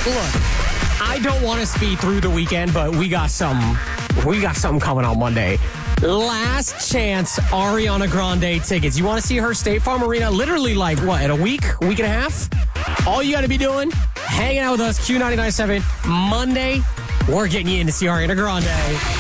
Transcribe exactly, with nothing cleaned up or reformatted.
Look, I don't want to speed through the weekend, but we got some. We got something coming on Monday. Last chance Ariana Grande tickets. You want to see her State Farm Arena? Literally, like, what, in a week, week and a half? All you got to be doing, hanging out with us, Q ninety-nine point seven. Monday, we're getting you in to see Ariana Grande.